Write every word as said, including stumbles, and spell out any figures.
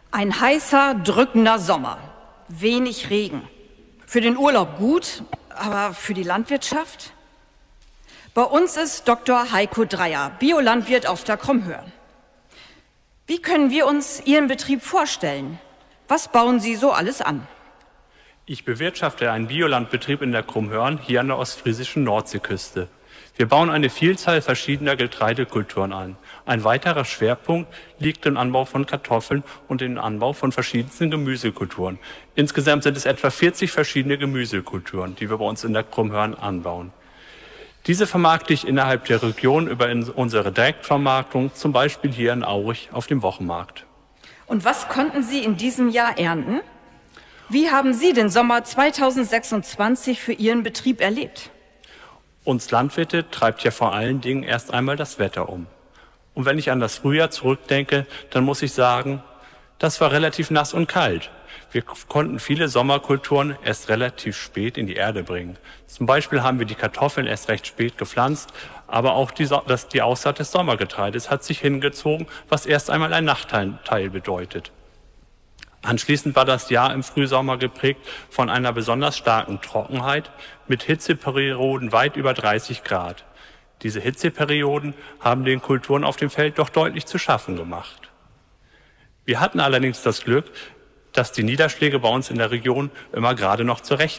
Ein heißer, drückender Sommer. Wenig Regen. Für den Urlaub gut, aber für die Landwirtschaft? Bei uns ist Doktor Heiko Dreyer, Biolandwirt aus der Krummhörn. Wie können wir uns Ihren Betrieb vorstellen? Was bauen Sie so alles an? Ich bewirtschafte einen Biolandbetrieb in der Krummhörn, hier an der ostfriesischen Nordseeküste. Wir bauen eine Vielzahl verschiedener Getreidekulturen an. Ein weiterer Schwerpunkt liegt im Anbau von Kartoffeln und im Anbau von verschiedensten Gemüsekulturen. Insgesamt sind es etwa vierzig verschiedene Gemüsekulturen, die wir bei uns in der Krummhörn anbauen. Diese vermarkte ich innerhalb der Region über unsere Direktvermarktung, zum Beispiel hier in Aurich auf dem Wochenmarkt. Und was konnten Sie in diesem Jahr ernten? Wie haben Sie den Sommer zweitausendsechsundzwanzig für Ihren Betrieb erlebt? Uns Landwirte treibt ja vor allen Dingen erst einmal das Wetter um. Und wenn ich an das Frühjahr zurückdenke, dann muss ich sagen, das war relativ nass und kalt. Wir konnten viele Sommerkulturen erst relativ spät in die Erde bringen. Zum Beispiel haben wir die Kartoffeln erst recht spät gepflanzt, aber auch die, das, die Aussaat des Sommergetreides hat sich hingezogen, was erst einmal ein Nachteil bedeutet. Anschließend war das Jahr im Frühsommer geprägt von einer besonders starken Trockenheit mit Hitzeperioden weit über dreißig Grad. Diese Hitzeperioden haben den Kulturen auf dem Feld doch deutlich zu schaffen gemacht. Wir hatten allerdings das Glück, dass die Niederschläge bei uns in der Region immer gerade noch zur rechten